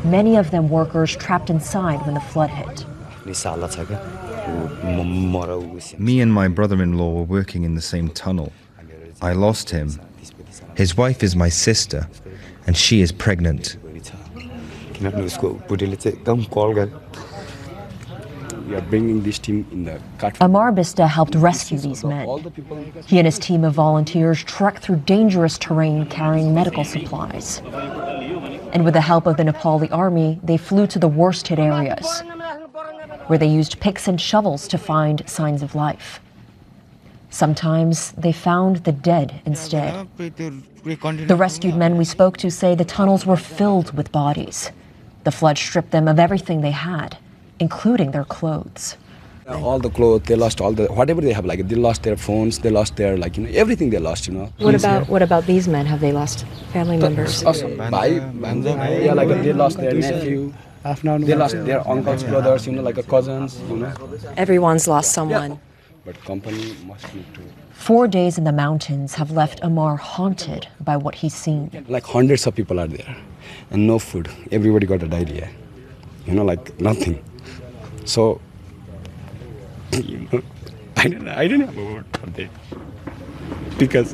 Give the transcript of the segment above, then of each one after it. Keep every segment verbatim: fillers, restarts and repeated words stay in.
many of them workers trapped inside when the flood hit. Me and my brother-in-law were working in the same tunnel. I lost him. His wife is my sister, and she is pregnant. We are bringing this team in the cut. Amar Bista helped rescue these men. He and his team of volunteers trekked through dangerous terrain carrying medical supplies. And with the help of the Nepali army, they flew to the worst-hit areas, where they used picks and shovels to find signs of life. Sometimes they found the dead instead. The rescued men we spoke to say the tunnels were filled with bodies. The flood stripped them of everything they had, including their clothes. All the clothes, they lost all the, whatever they have, like they lost their phones, they lost their, like, you know, everything they lost, you know. What about, what about these men? Have they lost family members? Also, by, yeah, like they lost their nephew, they lost their uncles, brothers, you know, like a cousins, you know. Everyone's lost someone. Yeah. But company must need to. Four days in the mountains have left Amar haunted by what he's seen. Like hundreds of people are there, and no food. Everybody got a diarrhea, you know, like nothing. So, you know, I don't, I don't have a word for that, because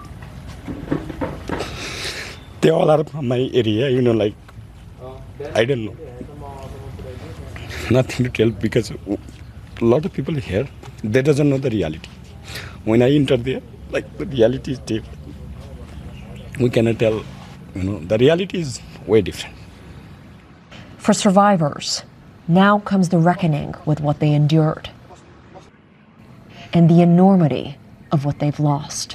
they all are from my area, you know, like, I don't know. Nothing to tell, because a lot of people here, they doesn't know the reality. When I enter there, like, the reality is different. We cannot tell, you know, the reality is way different. For survivors, now comes the reckoning with what they endured and the enormity of what they've lost.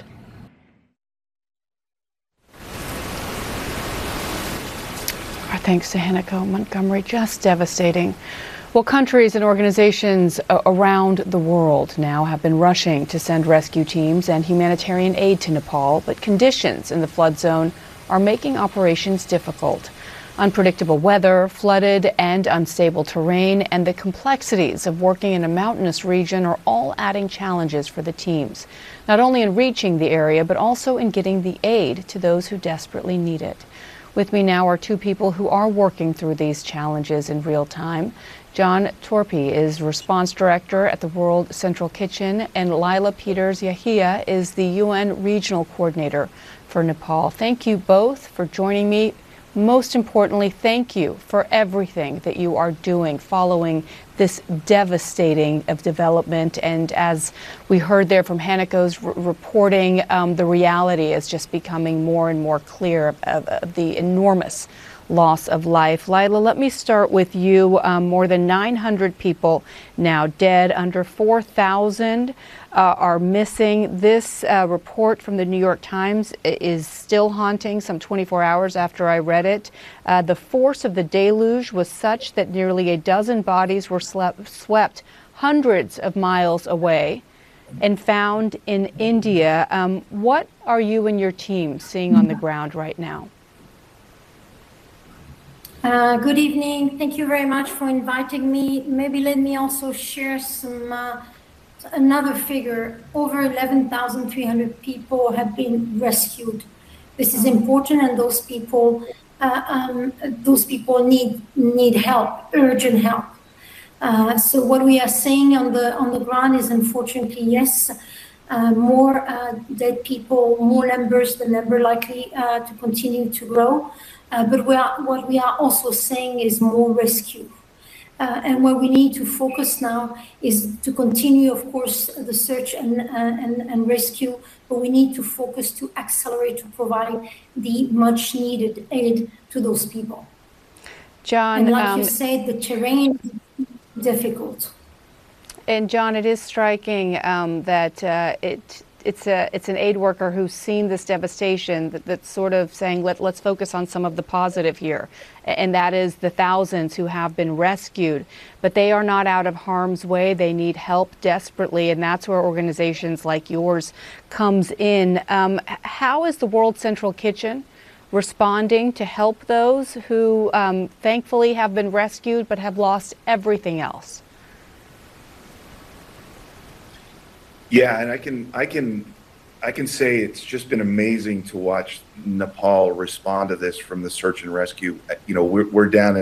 Our thanks to Hanako Montgomery. Just devastating. Well, countries and organizations around the world now have been rushing to send rescue teams and humanitarian aid to Nepal, but conditions in the flood zone are making operations difficult. Unpredictable weather, flooded and unstable terrain, and the complexities of working in a mountainous region are all adding challenges for the teams, not only in reaching the area, but also in getting the aid to those who desperately need it. With me now are two people who are working through these challenges in real time. John Torpy is Response Director at the World Central Kitchen, and Lila Peters Yahia is the U N Regional Coordinator for Nepal. Thank you both for joining me. Most importantly, thank you for everything that you are doing following this devastating of development. And as we heard there from Hanako's r- reporting, um, the reality is just becoming more and more clear of, of the enormous loss of life. Lila, let me start with you. Um, more than nine hundred people now dead, under four thousand uh, are missing. This uh, report from the New York Times is still haunting some twenty-four hours after I read it. Uh, the force of the deluge was such that nearly a dozen bodies were slept, swept hundreds of miles away and found in India. Um, what are you and your team seeing on the ground right now? Uh, good evening. Thank you very much for inviting me. Maybe let me also share some uh, another figure. Over eleven thousand three hundred people have been rescued. This is important, and those people, uh, um, those people need need help, urgent help. Uh, so what we are saying on the on the ground is, unfortunately, yes, uh, more uh, dead people, more numbers, the number likely uh, to continue to grow. Uh, but we are, what we are also saying is more rescue. Uh, and where we need to focus now is to continue, of course, the search and, uh, and, and rescue, but we need to focus to accelerate to provide the much needed aid to those people. John, and like um, you said, the terrain is difficult. And John, it is striking um, that uh, it It's a it's an aid worker who's seen this devastation that, that's sort of saying let let's focus on some of the positive here, and that is the thousands who have been rescued, but they are not out of harm's way. They need help desperately, and that's where organizations like yours comes in. Um, how is the World Central Kitchen responding to help those who um, thankfully have been rescued but have lost everything else? Yeah, and I can, I can, I can say it's just been amazing to watch Nepal respond to this from the search and rescue. You know, we're, we're down in